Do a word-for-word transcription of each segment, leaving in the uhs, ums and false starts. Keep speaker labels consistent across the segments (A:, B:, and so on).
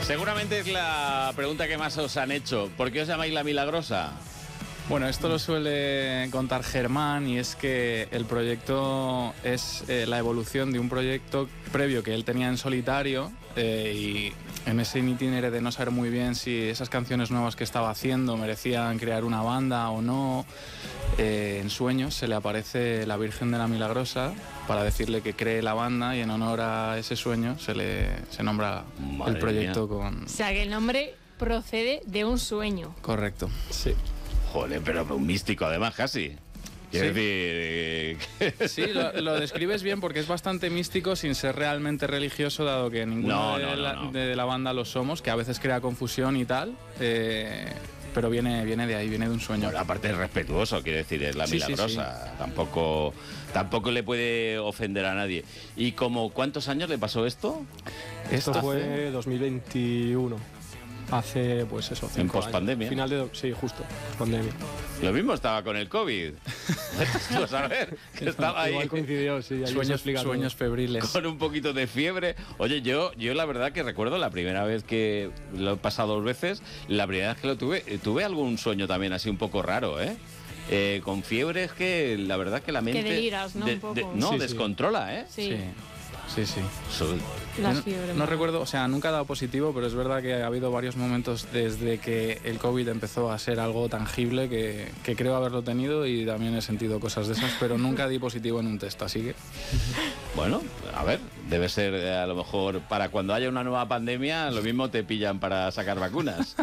A: Seguramente es la pregunta que más os han hecho. ¿Por qué os llamáis La Milagrosa?
B: Bueno, esto lo suele contar Germán y es que el proyecto es eh, la evolución de un proyecto previo que él tenía en solitario eh, y en ese itinerario de no saber muy bien si esas canciones nuevas que estaba haciendo merecían crear una banda o no. Eh, en sueños se le aparece la Virgen de la Milagrosa para decirle que cree la banda y en honor a ese sueño se le se nombra
A: Madre
B: el proyecto
A: mía.
B: con...
C: O sea, que el nombre procede de un sueño.
B: Correcto.
D: Sí.
A: Joder, pero un místico además casi. Quiero
B: Sí.
A: decir... eh,
B: Sí, lo, lo describes bien porque es bastante místico sin ser realmente religioso, dado que ninguno
A: No,
B: de,
A: no, no,
B: la,
A: no.
B: de la banda lo somos, que a veces crea confusión y tal, eh, pero viene, viene de ahí, viene de un sueño.
A: Bueno, aparte es respetuoso, quiero decir, es La
B: Sí, sí,
A: Milagrosa. Tampoco, tampoco le puede ofender a nadie. ¿Y como cuántos años le pasó esto?
D: Esto
B: Esto
D: fue dos mil veintiuno. Hace, pues eso, cinco
A: En pospandemia.
D: años. Final de... Sí, justo, pandemia.
A: Lo mismo estaba con el COVID. Pues a ver, que estaba ahí
D: Igual coincidió, sí. ahí se
B: Sueños,
D: explica todo.
B: sueños febriles.
A: con un poquito de fiebre. Oye, yo, yo la verdad que recuerdo la primera vez que lo he pasado dos veces, la primera vez que lo tuve, eh, tuve algún sueño también así un poco raro, ¿eh? Eh, con fiebre es que la verdad que la mente...
C: deliras, ¿no?
A: de-
C: Un poco.
A: de- no,
D: Sí, sí.
A: descontrola, ¿eh?
C: Sí,
B: Sí, sí, sí.
A: Soy-
C: las
B: no,
C: fiebres.
B: no recuerdo, o sea, nunca he dado positivo, pero es verdad que ha habido varios momentos desde que el COVID empezó a ser algo tangible que, que creo haberlo tenido y también he sentido cosas de esas, pero nunca di positivo en un test, así que...
A: Bueno, a ver, debe ser eh, a lo mejor para cuando haya una nueva pandemia, lo mismo te pillan para sacar vacunas.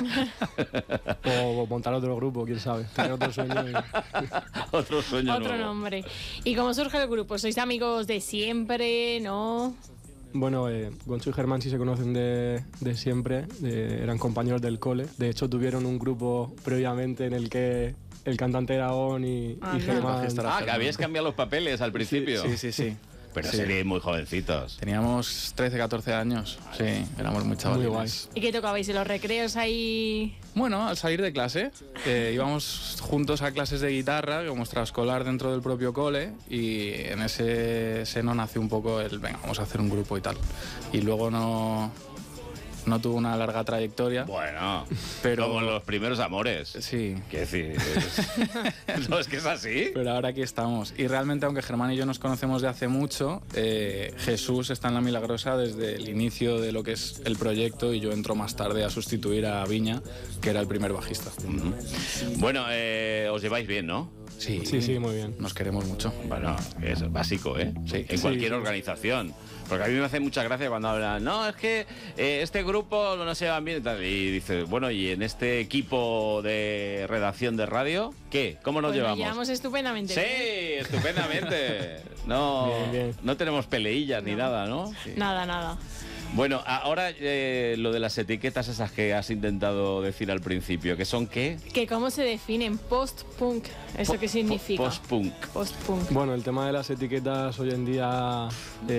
D: O montar otro grupo, quién sabe. Tener otro sueño. y-
A: Otro sueño
C: Otro
A: nuevo.
C: nombre. ¿Y cómo surge el grupo? ¿Sois amigos de siempre, no?
D: Bueno, eh, Goncho y Germán sí se conocen de, de siempre. de- eran compañeros del cole. De hecho, tuvieron un grupo previamente en el que el cantante era On y,
C: Anda.
D: y Germán.
B: Bajista era
A: Ah, que habíais cambiado los papeles al principio.
B: Sí, sí, sí.
A: Pero
B: Sí.
A: seríais muy jovencitos.
B: Teníamos trece, catorce años, sí, éramos muy chavalines.
D: Muy guay.
C: ¿Y qué tocabais? ¿En los recreos ahí?
B: Bueno, al salir de clase, eh, íbamos juntos a clases de guitarra, como extraescolar dentro del propio cole, y en ese seno nació un poco el, venga, vamos a hacer un grupo y tal. Y luego no, no tuvo una larga trayectoria.
A: Bueno,
B: Pero-
A: como los primeros amores.
B: Sí,
A: Quiero decir, es- no, es que es así.
B: pero ahora aquí estamos. Y realmente, aunque Germán y yo nos conocemos de hace mucho, eh, Jesús está en La Milagrosa desde el inicio de lo que es el proyecto y yo entro más tarde a sustituir a Viña, que era el primer bajista.
A: Ujú. Bueno, eh, os lleváis bien, ¿no?
B: Sí,
D: Sí, sí, muy bien.
B: Nos queremos mucho.
A: Bueno, es básico, ¿eh?
B: Sí.
A: En
D: Sí,
A: cualquier
D: sí.
A: organización. Porque a mí me hace mucha gracia cuando hablan, no, es que eh, este grupo no se llevan bien y tal. Y dices, bueno, ¿y en este equipo de redacción de radio, qué? ¿Cómo nos
C: Pues
A: llevamos?
C: Nos llevamos estupendamente.
A: Sí,
C: bien.
A: estupendamente. No,
D: Bien, bien.
A: no tenemos peleillas ni
C: No.
A: nada, ¿no?
C: Nada, nada.
A: Bueno, ahora eh, lo de las etiquetas esas que has intentado decir al principio, ¿que son qué?
C: ¿Que cómo se definen? Post-punk. ¿Eso
A: Po-
C: qué significa?
A: po- Post-punk.
C: Post-punk.
D: Bueno, el tema de las etiquetas hoy en día